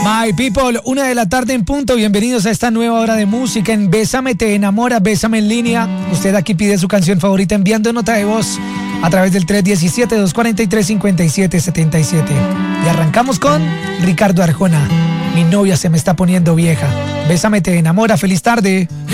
My people, 1:00 p.m. en punto. Bienvenidos a esta nueva hora de música en Bésame, te enamora, Bésame en línea. Usted aquí pide su canción favorita enviando nota de voz a través del 317-243-5777. Y arrancamos con Ricardo Arjona. Mi novia se me está poniendo vieja. Bésame, te enamora. Feliz tarde.